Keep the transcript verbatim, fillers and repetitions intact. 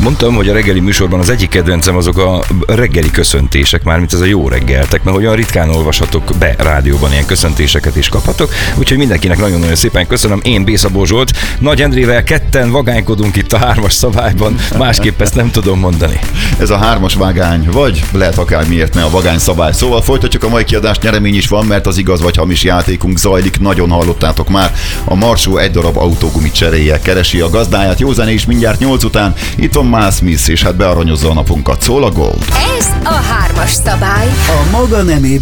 Mondtam, hogy a reggeli műsorban az egyik kedvencem azok a reggeli köszöntések, mármint ez a jó reggeltek, mert olyan ritkán olvashatok be rádióban ilyen köszöntéseket is kaphatok, úgyhogy mindenkinek nagyon-nagyon szépen köszönöm. Én B. Szabó Zsolt, Nagy Endrével ketten vagánykodunk itt a hármas szabályban, másképp ezt nem tudom mondani. Ez a hármas vágány, vagy lehet akár miért ne a vagány szabály. Szóval folytatjuk a mai kiadást, nyeremény is van, mert az igaz vagy hamis játékunk zajlik, nagyon hallottátok már. A Marsó egy darab autógumi cseréje keresi a gazdáját, jó zene is mindjárt nyolc után. Itt van Miles Smith, és hát bearanyozza a napunkat. Szól a Gold. Ez a hármas szabály. A maga nemében